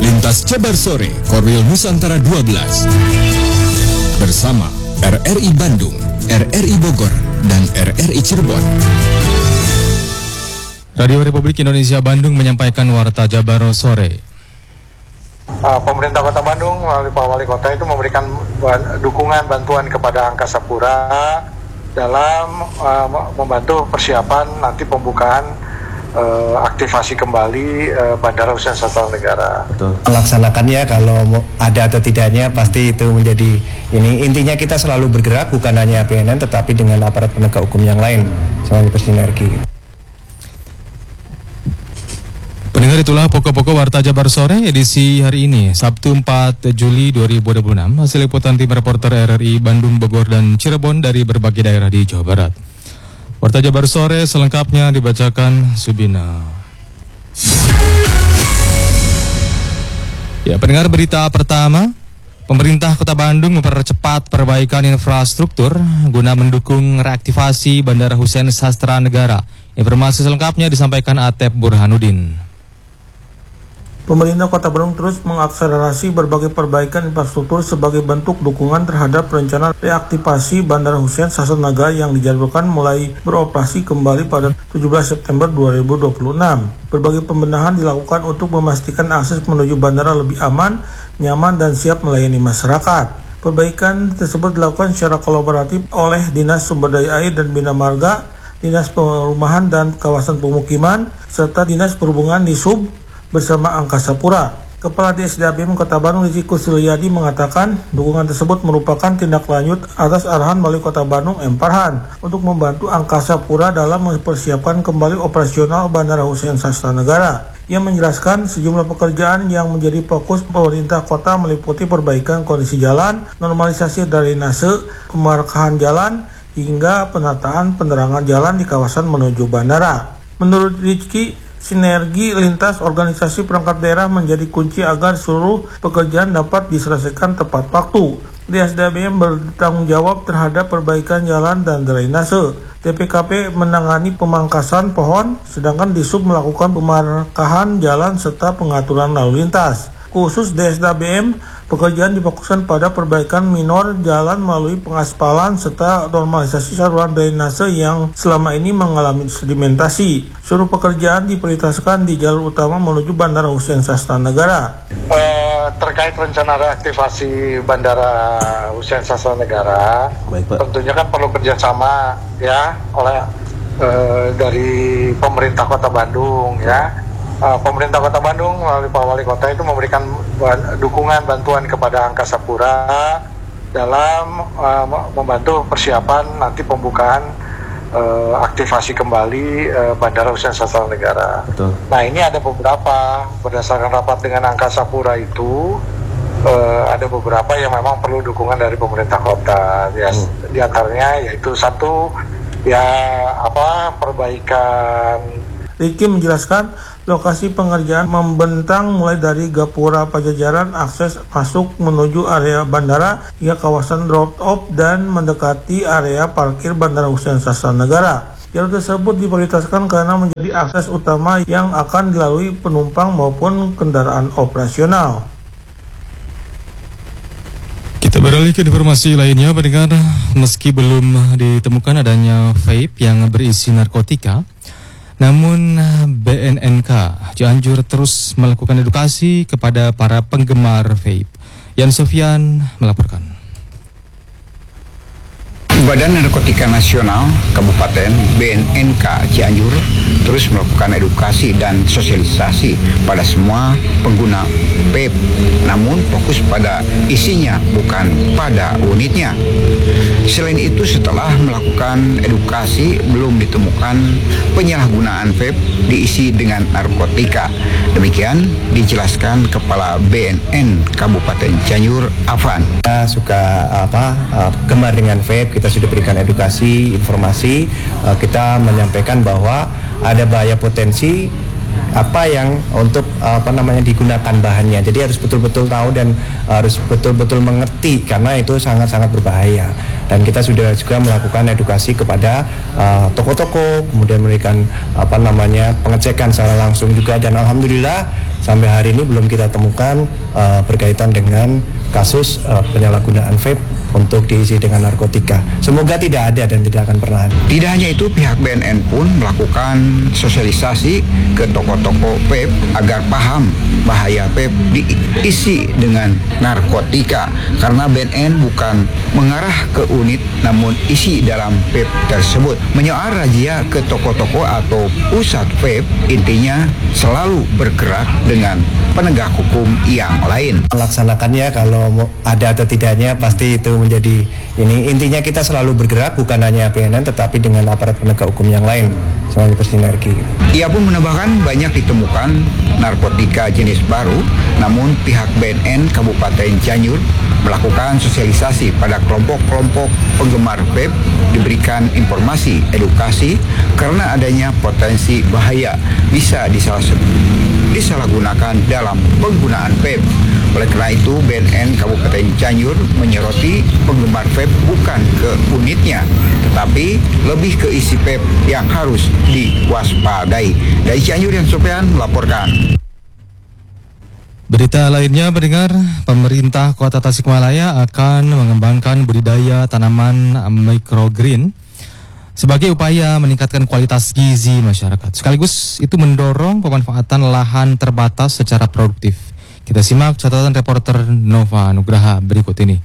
Lintas Jabar Sore, Korwil Nusantara 12. Bersama RRI Bandung, RRI Bogor, dan RRI Cirebon. Radio Republik Indonesia Bandung menyampaikan Warta Jabar Sore. Pemerintah Kota Bandung melalui Pak Wali Kota itu memberikan dukungan bantuan kepada Angkasa Pura dalam membantu persiapan nanti pembukaan aktivasi kembali Bandara Hussein Sastra Negara. Betul. Melaksanakannya kalau ada atau tidaknya pasti itu menjadi ini. Intinya kita selalu bergerak bukan hanya BNN tetapi dengan aparat penegak hukum yang lain selalu bersinergi. Pendengar, itulah pokok-pokok Warta Jabar Sore edisi hari ini, Sabtu 4 Juli 2026. Hasil liputan tim reporter RRI Bandung, Bogor, dan Cirebon dari berbagai daerah di Jawa Barat. Warta Jabar Sore selengkapnya dibacakan Subina. Ya, pendengar, berita pertama, pemerintah Kota Bandung mempercepat perbaikan infrastruktur guna mendukung reaktivasi Bandara Hussein Sastra Negara. Informasi selengkapnya disampaikan Atep Burhanuddin. Pemerintah Kota Bandung terus mengakselerasi berbagai perbaikan infrastruktur sebagai bentuk dukungan terhadap rencana reaktivasi Bandara Hussein Sastra Negara yang dijadwalkan mulai beroperasi kembali pada 17 September 2026. Berbagai pembenahan dilakukan untuk memastikan akses menuju bandara lebih aman, nyaman, dan siap melayani masyarakat. Perbaikan tersebut dilakukan secara kolaboratif oleh Dinas Sumber Daya Air dan Bina Marga, Dinas Perumahan dan Kawasan Pemukiman, serta Dinas Perhubungan di Sub bersama Angkasa Pura. Kepala DSDABM Kota Bandung Rizky Suryadi mengatakan dukungan tersebut merupakan tindak lanjut atas arahan Wali Kota Bandung M. Farhan untuk membantu Angkasa Pura dalam mempersiapkan kembali operasional Bandara Hussein Sastra Negara. Ia menjelaskan sejumlah pekerjaan yang menjadi fokus pemerintah kota meliputi perbaikan kondisi jalan, normalisasi drainase, pemarkahan jalan, hingga penataan penerangan jalan di kawasan menuju bandara. Menurut Rizky, sinergi lintas organisasi perangkat daerah menjadi kunci agar seluruh pekerjaan dapat diselesaikan tepat waktu. DSDABM bertanggung jawab terhadap perbaikan jalan dan drainase. TPKP menangani pemangkasan pohon, sedangkan Disub melakukan pemarkahan jalan serta pengaturan lalu lintas. Khusus DSDABM, pekerjaan difokuskan pada perbaikan minor jalan melalui pengaspalan serta normalisasi saluran drainase yang selama ini mengalami sedimentasi. Seluruh pekerjaan diprioritaskan di jalur utama menuju Bandara Hussein Sastra Negara. Terkait rencana reaktivasi Bandara Hussein Sastra Negara, tentunya kan perlu kerjasama ya oleh dari pemerintah Kota Bandung ya. Pemerintah Kota Bandung melalui Pak Wali Kota itu memberikan dukungan bantuan kepada Angkasa Pura dalam membantu persiapan nanti pembukaan aktivasi kembali Bandara Hussein Sastra Negara. Betul. Nah, ini ada beberapa berdasarkan rapat dengan Angkasa Pura itu ada beberapa yang memang perlu dukungan dari pemerintah kota. Ya, di antaranya yaitu satu perbaikan. Rizky menjelaskan lokasi pengerjaan membentang mulai dari Gapura Pajajaran, akses masuk menuju area bandara hingga kawasan drop-off dan mendekati area parkir Bandara Hussein Sastra Negara. Jalur tersebut diprioritaskan karena menjadi akses utama yang akan dilalui penumpang maupun kendaraan operasional. Kita beralih ke informasi lainnya, pendengar. Meski belum ditemukan adanya vape yang berisi narkotika, namun BNNK Cianjur terus melakukan edukasi kepada para penggemar vape. Yan Sofyan melaporkan. Badan Narkotika Nasional Kabupaten BNNK Cianjur terus melakukan edukasi dan sosialisasi pada semua pengguna vape, namun fokus pada isinya bukan pada unitnya. Selain itu, setelah melakukan edukasi belum ditemukan penyalahgunaan vape diisi dengan narkotika. Demikian dijelaskan Kepala BNN Kabupaten Cianjur, Afan. Kita suka gemar dengan vape, kita sudah berikan edukasi, informasi, kita menyampaikan bahwa ada bahaya potensi apa yang untuk digunakan bahannya. Jadi harus betul-betul tahu dan harus betul-betul mengerti karena itu sangat-sangat berbahaya. Dan kita sudah juga melakukan edukasi kepada toko-toko, kemudian memberikan pengecekan secara langsung juga, dan alhamdulillah sampai hari ini belum kita temukan berkaitan dengan kasus penyalahgunaan vape untuk diisi dengan narkotika. Semoga tidak ada dan tidak akan pernah ada. Tidak hanya itu, pihak BNN pun melakukan sosialisasi ke toko-toko vape agar paham bahaya vape diisi dengan narkotika. Karena BNN bukan mengarah ke unit namun isi dalam vape tersebut. Menyoal razia ke toko-toko atau pusat vape, intinya selalu bergerak dengan penegak hukum yang lain. Melaksanakannya kalau ada atau tidaknya pasti itu menjadi ini. Intinya kita selalu bergerak bukan hanya BNN tetapi dengan aparat penegak hukum yang lain semuanya bersinergi. Ia pun menambahkan banyak ditemukan narkotika jenis baru, namun pihak BNN Kabupaten Cianjur melakukan sosialisasi pada kelompok-kelompok penggemar vape, diberikan informasi, edukasi karena adanya potensi bahaya bisa disalahgunakan dalam penggunaan vape. Oleh karena itu, BNN Kabupaten Cianjur menyoroti penggemar vape bukan ke unitnya, tetapi lebih ke isi vape yang harus diwaspadai. Dari Cianjur, yang Sofian melaporkan. Berita lainnya mendengar, pemerintah Kota Tasikmalaya akan mengembangkan budidaya tanaman microgreen sebagai upaya meningkatkan kualitas gizi masyarakat. Sekaligus itu mendorong pemanfaatan lahan terbatas secara produktif. Kita simak catatan reporter Nova Nugraha berikut ini.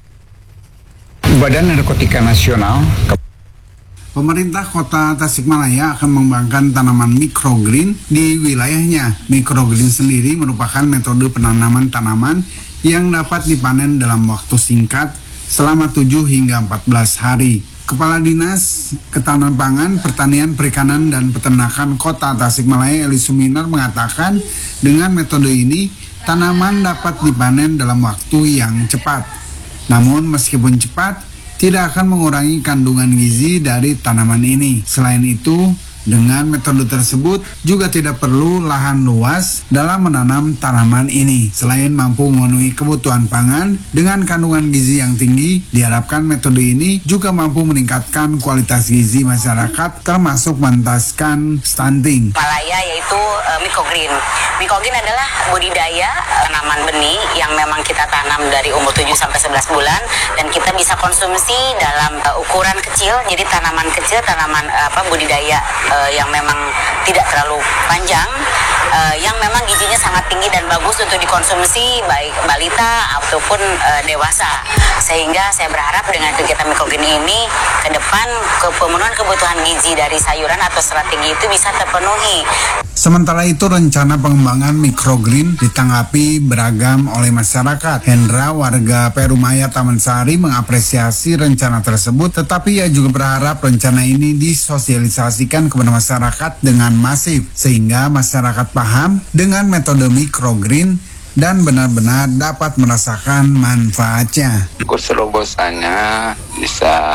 Badan Narkotika Nasional Pemerintah Kota Tasikmalaya akan mengembangkan tanaman microgreen di wilayahnya. Microgreen sendiri merupakan metode penanaman tanaman yang dapat dipanen dalam waktu singkat selama 7 hingga 14 hari. Kepala Dinas Ketahanan Pangan, Pertanian, Perikanan, dan Peternakan Kota Tasikmalaya Eli Suminar mengatakan dengan metode ini tanaman dapat dipanen dalam waktu yang cepat. Namun meskipun cepat, tidak akan mengurangi kandungan gizi dari tanaman ini. Selain itu, dengan metode tersebut juga tidak perlu lahan luas dalam menanam tanaman ini. Selain mampu memenuhi kebutuhan pangan dengan kandungan gizi yang tinggi, diharapkan metode ini juga mampu meningkatkan kualitas gizi masyarakat termasuk mengentaskan stunting. Malaya yaitu microgreen. Microgreen adalah budidaya tanaman benih yang memang kita tanam dari umur 7 sampai 11 bulan dan kita bisa konsumsi dalam ukuran kecil. Jadi tanaman kecil, tanaman budidaya yang memang tidak terlalu panjang, yang memang gizinya sangat tinggi dan bagus untuk dikonsumsi baik balita ataupun dewasa. Sehingga saya berharap dengan kegiatan microgreen ini ke depan pemenuhan kebutuhan gizi dari sayuran atau serat tinggi itu bisa terpenuhi. Sementara itu, rencana pengembangan microgreen ditanggapi beragam oleh masyarakat. Hendra, warga Perumaya Taman Sari, mengapresiasi rencana tersebut, tetapi ia juga berharap rencana ini disosialisasikan kepada masyarakat dengan masif, sehingga masyarakat paham dengan metode microgreen dan benar-benar dapat merasakan manfaatnya. Terobosannya bisa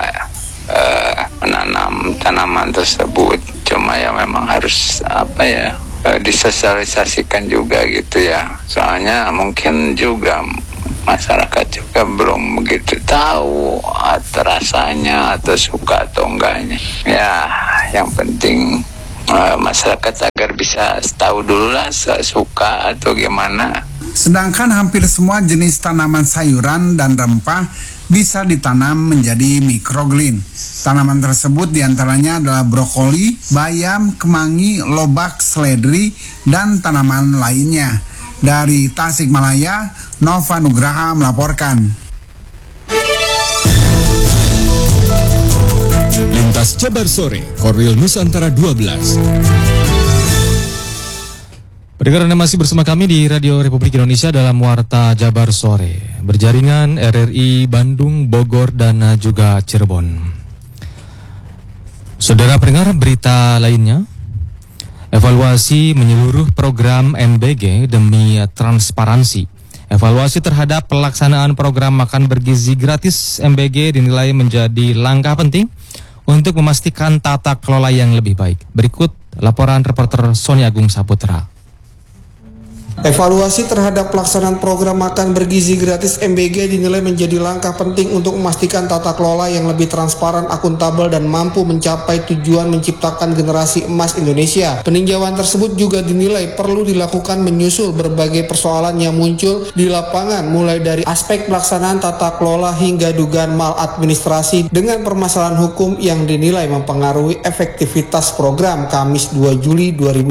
menanam tanaman tersebut, cuma ya memang harus disosialisasikan juga gitu ya, soalnya mungkin juga masyarakat juga belum begitu tahu atau rasanya atau suka atau enggaknya ya. Yang penting masyarakat agar bisa tahu dulu lah suka atau gimana. Sedangkan hampir semua jenis tanaman sayuran dan rempah bisa ditanam menjadi microgreen. Tanaman tersebut diantaranya adalah brokoli, bayam, kemangi, lobak, seledri, dan tanaman lainnya. Dari Tasikmalaya, Nova Nugraha melaporkan. Lintas Jabar Sore, Korwil Nusantara 12. Pendengar, Anda masih bersama kami di Radio Republik Indonesia dalam Warta Jabar Sore, berjaringan RRI Bandung, Bogor, dan juga Cirebon. Saudara pendengar, berita lainnya, evaluasi menyeluruh program MBG demi transparansi. Evaluasi terhadap pelaksanaan program makan bergizi gratis MBG dinilai menjadi langkah penting untuk memastikan tata kelola yang lebih baik. Berikut laporan reporter Sony Agung Saputra. Evaluasi terhadap pelaksanaan program makan bergizi gratis MBG dinilai menjadi langkah penting untuk memastikan tata kelola yang lebih transparan, akuntabel, dan mampu mencapai tujuan menciptakan generasi emas Indonesia. Peninjauan tersebut juga dinilai perlu dilakukan menyusul berbagai persoalan yang muncul di lapangan, mulai dari aspek pelaksanaan tata kelola hingga dugaan maladministrasi dengan permasalahan hukum yang dinilai mempengaruhi efektivitas program. Kamis 2 Juli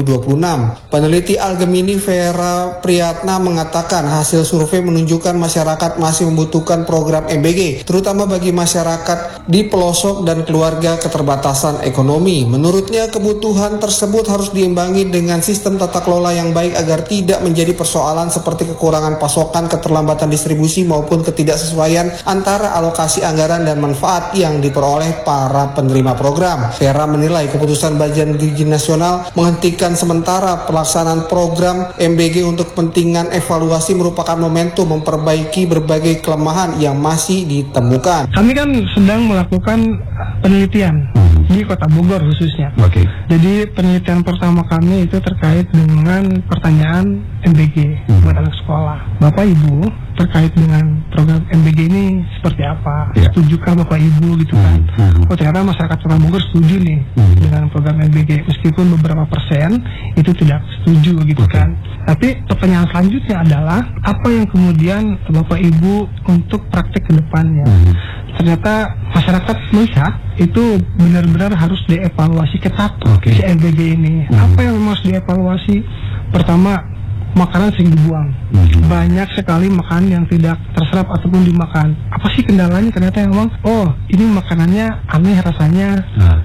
2026. Peneliti Algemini Vera Priyatna mengatakan hasil survei menunjukkan masyarakat masih membutuhkan program MBG, terutama bagi masyarakat di pelosok dan keluarga keterbatasan ekonomi. Menurutnya, kebutuhan tersebut harus diimbangi dengan sistem tata kelola yang baik agar tidak menjadi persoalan seperti kekurangan pasokan, keterlambatan distribusi, maupun ketidaksesuaian antara alokasi anggaran dan manfaat yang diperoleh para penerima program. Vera menilai keputusan Badan Gizi Nasional menghentikan sementara pelaksanaan program MBG untuk kepentingan evaluasi merupakan momentum memperbaiki berbagai kelemahan yang masih ditemukan. Kami kan sedang melakukan penelitian di Kota Bogor khususnya. Jadi penelitian pertama kami itu terkait dengan pertanyaan MBG buat anak sekolah. Bapak Ibu terkait dengan program MBG ini seperti apa? Setujukah Bapak Ibu gitu kan? Oh, ternyata masyarakat Kota Bogor setuju nih dengan program MBG, meskipun beberapa persen itu tidak setuju gitu kan. Tapi pertanyaan selanjutnya adalah apa yang kemudian Bapak Ibu untuk praktek ke depannya? Ternyata masyarakat melihat itu benar-benar harus dievaluasi ketat si MBG ini. Apa yang harus dievaluasi? Pertama, makanan sering dibuang. Banyak sekali makanan yang tidak terserap ataupun dimakan. Apa sih kendalanya? Ternyata memang, oh ini makanannya aneh rasanya.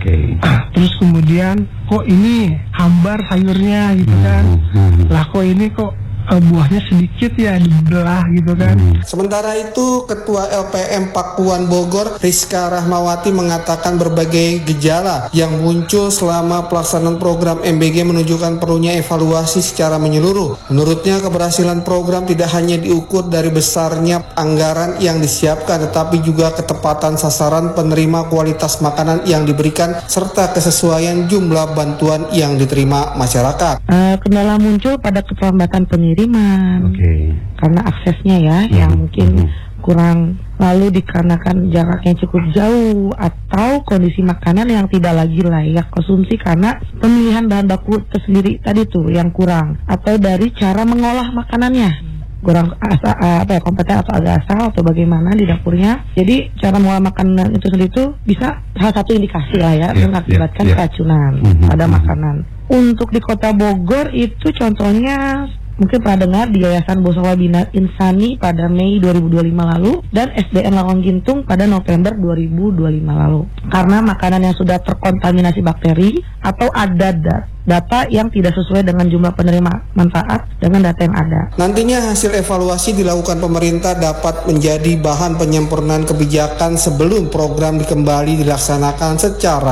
Terus kemudian, kok ini hambar sayurnya gitu kan. Lah kok ini kok buahnya sedikit ya dibelah gitu kan. Sementara itu, Ketua LPM Pakuan Bogor, Rizka Rahmawati, mengatakan berbagai gejala yang muncul selama pelaksanaan program MBG menunjukkan perlunya evaluasi secara menyeluruh. Menurutnya, keberhasilan program tidak hanya diukur dari besarnya anggaran yang disiapkan, tetapi juga ketepatan sasaran penerima, kualitas makanan yang diberikan, serta kesesuaian jumlah bantuan yang diterima masyarakat. Kendala muncul pada keterlambatan pengiriman, karena aksesnya yang mungkin kurang, lalu dikarenakan jarak yang cukup jauh atau kondisi makanan yang tidak lagi layak konsumsi karena pemilihan bahan baku tersendiri tadi tuh yang kurang, atau dari cara mengolah makanannya kurang kompeten atau agak asal atau bagaimana di dapurnya. Jadi cara mengolah makanan itu sendiri itu bisa salah satu indikasi mengakibatkan keracunan pada makanan. Untuk di Kota Bogor itu contohnya mungkin pernah dengar di Yayasan Bosawa Bina Insani pada Mei 2025 lalu dan SDN Lawang Gintung pada November 2025 lalu. Karena makanan yang sudah terkontaminasi bakteri atau ada data yang tidak sesuai dengan jumlah penerima manfaat dengan data yang ada. Nantinya hasil evaluasi dilakukan pemerintah dapat menjadi bahan penyempurnaan kebijakan sebelum program kembali dilaksanakan secara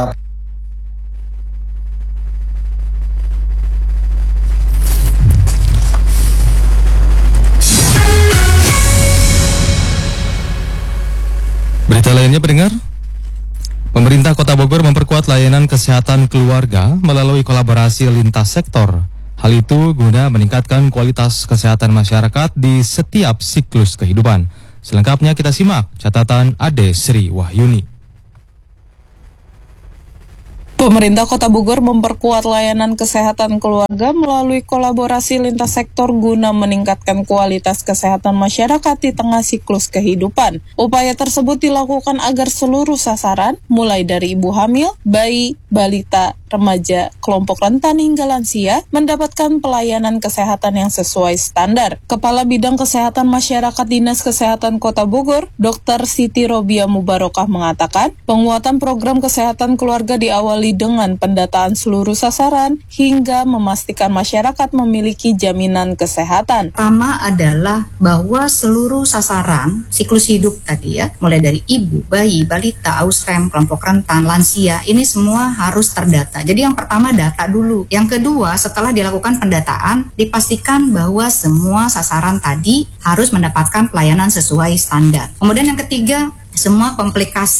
Berita lainnya pendengar, pemerintah Kota Bogor memperkuat layanan kesehatan keluarga melalui kolaborasi lintas sektor. Hal itu guna meningkatkan kualitas kesehatan masyarakat di setiap siklus kehidupan. Selengkapnya kita simak catatan Ade Sri Wahyuni. Pemerintah Kota Bogor memperkuat layanan kesehatan keluarga melalui kolaborasi lintas sektor guna meningkatkan kualitas kesehatan masyarakat di tengah siklus kehidupan. Upaya tersebut dilakukan agar seluruh sasaran, mulai dari ibu hamil, bayi, balita, remaja, kelompok rentan hingga lansia, mendapatkan pelayanan kesehatan yang sesuai standar. Kepala Bidang Kesehatan Masyarakat Dinas Kesehatan Kota Bogor, Dr. Siti Robia Mubarokah mengatakan, penguatan program kesehatan keluarga diawali dengan pendataan seluruh sasaran hingga memastikan masyarakat memiliki jaminan kesehatan. Pertama adalah bahwa seluruh sasaran siklus hidup tadi mulai dari ibu, bayi, balita, ausrem, kelompok rentan, lansia, ini semua harus terdata. Jadi yang pertama data dulu. Yang kedua, setelah dilakukan pendataan, dipastikan bahwa semua sasaran tadi harus mendapatkan pelayanan sesuai standar. Kemudian yang ketiga, semua komplikasi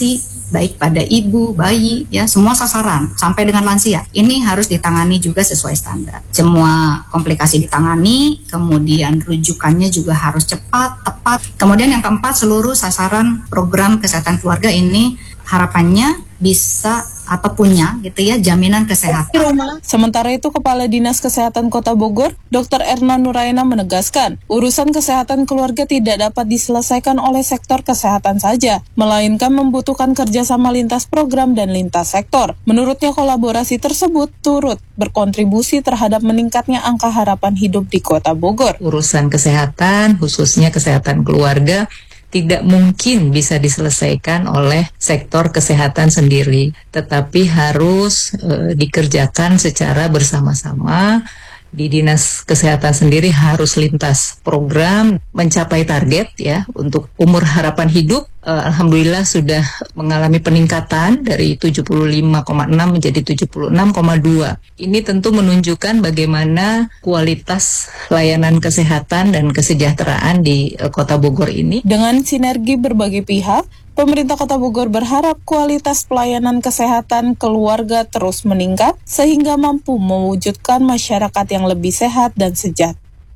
baik pada ibu, bayi, ya semua sasaran sampai dengan lansia. Ini harus ditangani juga sesuai standar. Semua komplikasi ditangani, kemudian rujukannya juga harus cepat, tepat. Kemudian yang keempat, seluruh sasaran program kesehatan keluarga ini harapannya bisa atau punya gitu ya jaminan kesehatan. Sementara itu Kepala Dinas Kesehatan Kota Bogor, Dr. Erna Nuraina menegaskan, urusan kesehatan keluarga tidak dapat diselesaikan oleh sektor kesehatan saja, melainkan membutuhkan kerjasama lintas program dan lintas sektor. Menurutnya kolaborasi tersebut turut berkontribusi terhadap meningkatnya angka harapan hidup di Kota Bogor. Urusan kesehatan, khususnya kesehatan keluarga, tidak mungkin bisa diselesaikan oleh sektor kesehatan sendiri, tetapi harus dikerjakan secara bersama-sama. Di Dinas Kesehatan sendiri harus lintas program mencapai target ya untuk umur harapan hidup. Alhamdulillah sudah mengalami peningkatan dari 75,6 menjadi 76,2. Ini tentu menunjukkan bagaimana kualitas layanan kesehatan dan kesejahteraan di Kota Bogor ini. Dengan sinergi berbagai pihak, pemerintah Kota Bogor berharap kualitas pelayanan kesehatan keluarga terus meningkat sehingga mampu mewujudkan masyarakat yang lebih sehat dan sejahtera.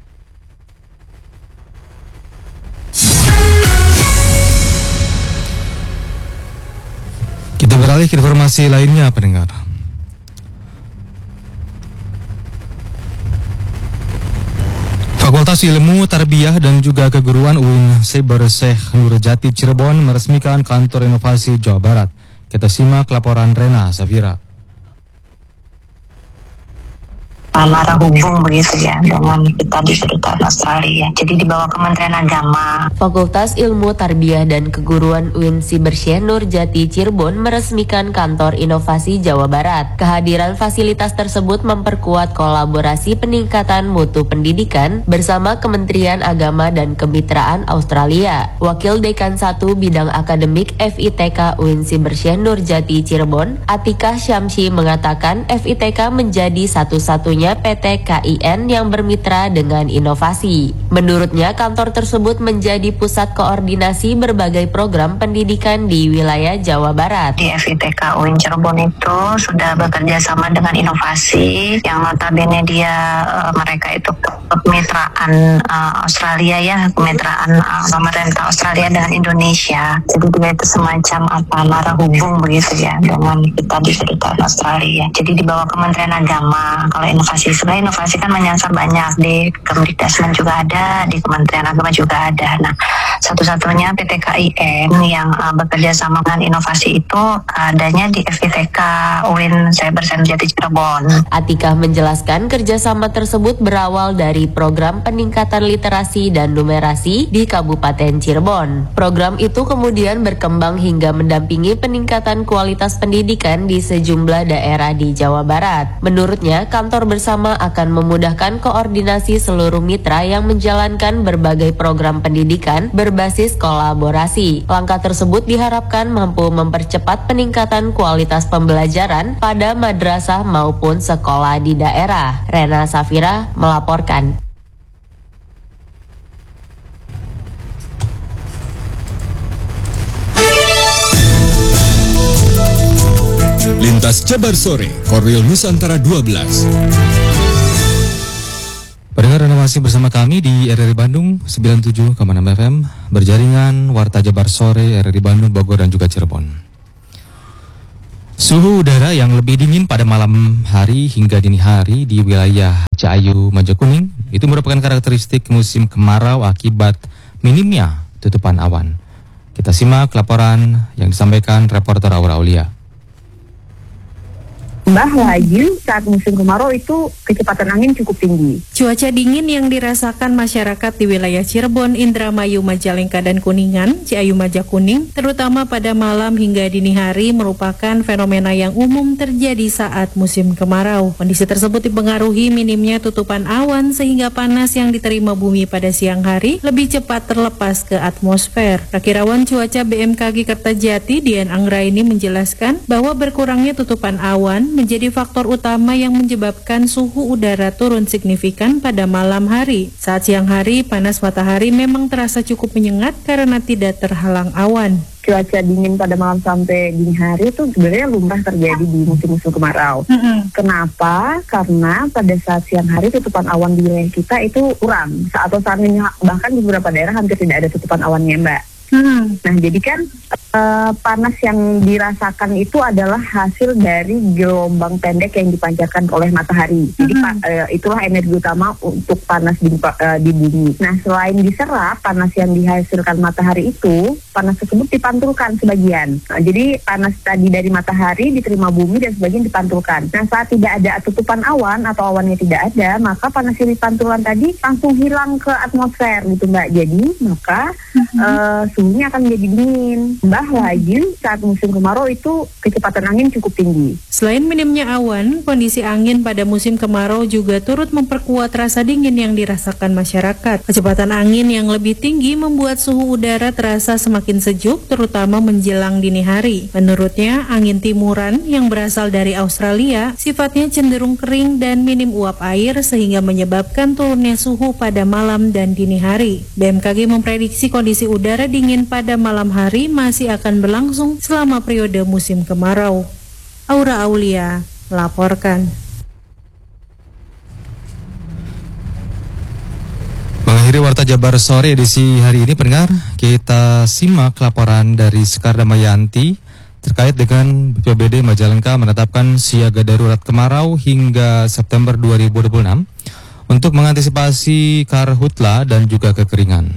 Kita beralih ke informasi lainnya, pendengar. Fakultas Ilmu Tarbiyah dan juga Keguruan UIN Syekh Nurjati Cirebon meresmikan kantor inovasi Jawa Barat. Kita simak laporan Rena Safira. Lara hubung begitu ya dengan kita di Kedutaan Australia. Jadi di bawah Kementerian Agama. Fakultas Ilmu Tarbiyah dan Keguruan UIN Syekh Nurjati Cirebon meresmikan kantor inovasi Jawa Barat. Kehadiran fasilitas tersebut memperkuat kolaborasi peningkatan mutu pendidikan bersama Kementerian Agama dan Kemitraan Australia. Wakil Dekan 1 Bidang Akademik FITK UIN Syekh Nurjati Cirebon, Atika Syamsi mengatakan FITK menjadi satu-satunya PT KIN yang bermitra dengan inovasi. Menurutnya, kantor tersebut menjadi pusat koordinasi berbagai program pendidikan di wilayah Jawa Barat. Di FITK UIN Cirebon itu sudah bekerja sama dengan inovasi yang notabene dia mereka itu kemitraan Australia ya, kemitraan pemerintah Australia dengan Indonesia. Jadi dia itu semacam lara hubung begitu ya dengan kita di Kedutaan Australia. Jadi di bawah Kementerian Agama. Kalau sebenarnya inovasi kan menyasar banyak, di Kemdikbud juga ada, di Kementerian Agama juga ada. Nah, satu-satunya PT KIN yang bekerja sama dengan inovasi itu adanya di FITK UIN Syekh Nurjati Cirebon. Atika menjelaskan kerjasama tersebut berawal dari program peningkatan literasi dan numerasi di Kabupaten Cirebon. Program itu kemudian berkembang hingga mendampingi peningkatan kualitas pendidikan di sejumlah daerah di Jawa Barat. Menurutnya, kantor bersama akan memudahkan koordinasi seluruh mitra yang menjalankan berbagai program pendidikan berbasis kolaborasi. Langkah tersebut diharapkan mampu mempercepat peningkatan kualitas pembelajaran pada madrasah maupun sekolah di daerah. Rena Safira melaporkan. Lintas Jabar Sore, Korwil Nusantara 12. Pendengar, Anda masih bersama kami di RRI Bandung 97,6 FM, berjaringan Warta Jabar Sore RRI Bandung, Bogor dan juga Cirebon. Suhu udara yang lebih dingin pada malam hari hingga dini hari di wilayah Ciayu, Majakuning itu merupakan karakteristik musim kemarau akibat minimnya tutupan awan. Kita simak laporan yang disampaikan reporter Aura Aulia. Lagi saat musim kemarau itu kecepatan angin cukup tinggi. Cuaca dingin yang dirasakan masyarakat di wilayah Cirebon, Indramayu, Majalengka, dan Kuningan, Ciayu Majakuning, terutama pada malam hingga dini hari merupakan fenomena yang umum terjadi saat musim kemarau. Kondisi tersebut dipengaruhi minimnya tutupan awan sehingga panas yang diterima bumi pada siang hari lebih cepat terlepas ke atmosfer. Prakirawan cuaca BMKG Kertajati, Dian Anggraini menjelaskan bahwa berkurangnya tutupan awan awan menjadi faktor utama yang menyebabkan suhu udara turun signifikan pada malam hari. Saat siang hari, panas matahari memang terasa cukup menyengat karena tidak terhalang awan. Cuaca dingin pada malam sampai dini hari itu sebenarnya lumrah terjadi di musim-musim kemarau. Kenapa? Karena pada saat siang hari tutupan awan di wilayah kita itu kurang. Atau saat ini bahkan di beberapa daerah hampir tidak ada tutupan awannya, Mbak. Nah, jadi kan panas yang dirasakan itu adalah hasil dari gelombang pendek yang dipancarkan oleh matahari. Jadi itulah energi utama untuk panas di bumi. Nah, selain diserap, panas yang dihasilkan matahari itu, panas tersebut dipantulkan sebagian. Nah, jadi panas tadi dari matahari diterima bumi dan sebagian dipantulkan. Nah, saat tidak ada tutupan awan atau awannya tidak ada, maka panas yang dipantulkan tadi langsung hilang ke atmosfer gitu, Mbak. Jadi, maka suhunya akan menjadi dingin. Lagi saat musim kemarau itu kecepatan angin cukup tinggi. Selain minimnya awan, kondisi angin pada musim kemarau juga turut memperkuat rasa dingin yang dirasakan masyarakat. Kecepatan angin yang lebih tinggi membuat suhu udara terasa semakin sejuk, terutama menjelang dini hari. Menurutnya, angin timuran yang berasal dari Australia sifatnya cenderung kering dan minim uap air sehingga menyebabkan turunnya suhu pada malam dan dini hari. BMKG memprediksi kondisi udara dingin pada malam hari masih akan berlangsung selama periode musim kemarau. Aura Aulia melaporkan. Mengakhiri Warta Jabar Sore edisi hari ini, pendengar, kita simak laporan dari Sekar Damayanti terkait dengan BPBD Majalengka menetapkan siaga darurat kemarau hingga September 2026 untuk mengantisipasi karhutla dan juga kekeringan.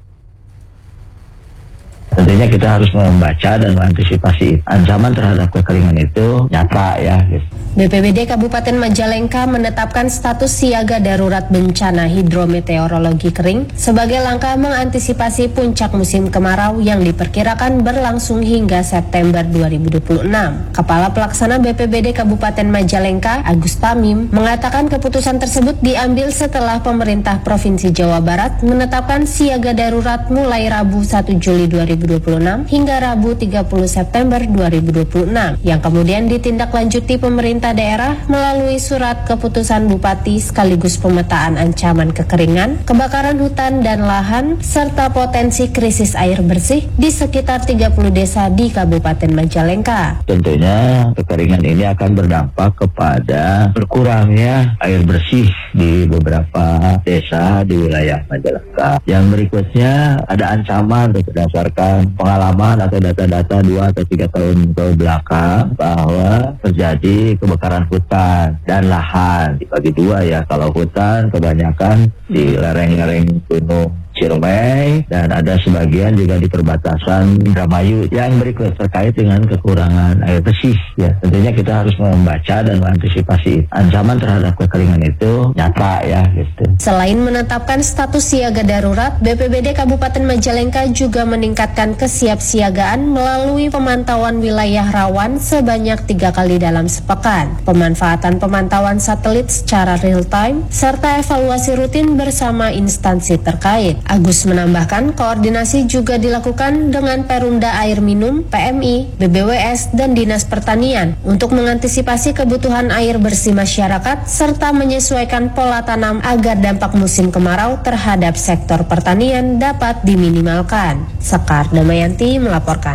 Tentunya kita harus membaca dan mengantisipasi ancaman terhadap kekeringan itu nyata ya. BPBD Kabupaten Majalengka menetapkan status siaga darurat bencana hidrometeorologi kering sebagai langkah mengantisipasi puncak musim kemarau yang diperkirakan berlangsung hingga September 2026. Kepala Pelaksana BPBD Kabupaten Majalengka, Agus Tamim, mengatakan keputusan tersebut diambil setelah pemerintah Provinsi Jawa Barat menetapkan siaga darurat mulai Rabu 1 Juli 2026 hingga Rabu 30 September 2026 yang kemudian ditindaklanjuti pemerintah daerah melalui surat keputusan Bupati sekaligus pemetaan ancaman kekeringan, kebakaran hutan dan lahan, serta potensi krisis air bersih di sekitar 30 desa di Kabupaten Majalengka. Tentunya kekeringan ini akan berdampak kepada berkurangnya air bersih di beberapa desa di wilayah Majalengka. Yang berikutnya ada ancaman berdasarkan pengalaman atau data-data 2 atau 3 tahun ke belakang bahwa terjadi kebakaran hutan dan lahan. Dibagi dua ya, kalau hutan kebanyakan di lereng-lereng gunung Ciremai dan ada sebagian juga di perbatasan Indramayu. Yang berikut terkait dengan kekurangan air bersih ya. Tentunya kita harus membaca dan mengantisipasi ancaman terhadap kekeringan itu nyata ya gitu. Selain menetapkan status siaga darurat, BPBD Kabupaten Majalengka juga meningkatkan kesiapsiagaan melalui pemantauan wilayah rawan sebanyak 3 kali dalam sepekan, pemanfaatan pemantauan satelit secara real time, serta evaluasi rutin bersama instansi terkait. Agus menambahkan koordinasi juga dilakukan dengan Perumda Air Minum, PMI, BBWS, dan Dinas Pertanian untuk mengantisipasi kebutuhan air bersih masyarakat serta menyesuaikan pola tanam agar dampak musim kemarau terhadap sektor pertanian dapat diminimalkan. Sekar Damayanti melaporkan.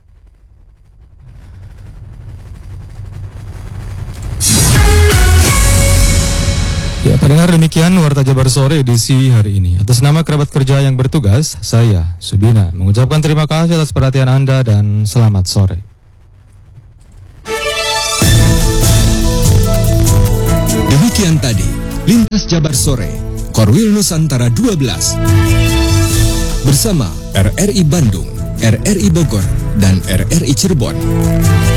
Ya, pendengar, demikian Warta Jabar Sore edisi hari ini. Atas nama kerabat kerja yang bertugas, saya, Subina, mengucapkan terima kasih atas perhatian Anda dan selamat sore. Demikian tadi, Lintas Jabar Sore, Korwil Nusantara 12. Bersama RRI Bandung, RRI Bogor, dan RRI Cirebon.